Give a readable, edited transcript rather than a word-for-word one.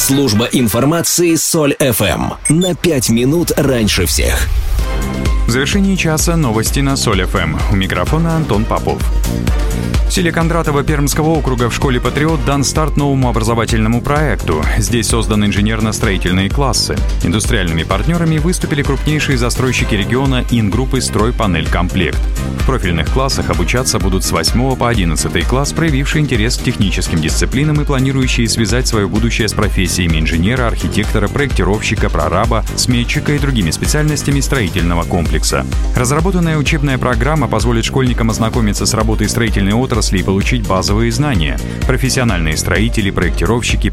Служба информации Соль ФМ. На 5 минут раньше всех. В завершении часа новости на Соль ФМ. У микрофона Антон Попов. В селе Кондратово Пермского округа в школе «Патриот» дан старт новому образовательному проекту. Здесь созданы инженерно-строительные классы. Индустриальными партнерами выступили крупнейшие застройщики региона Ингруппы «Стройпанель-Комплект». В профильных классах обучаться будут с 8 по 11 класс, проявившие интерес к техническим дисциплинам и планирующие связать свое будущее с профессиями инженера, архитектора, проектировщика, прораба, сметчика и другими специальностями строительного комплекса. Разработанная учебная программа позволит школьникам ознакомиться с работой строительной отрасли и получить базовые знания. Профессиональные строители, проектировщики,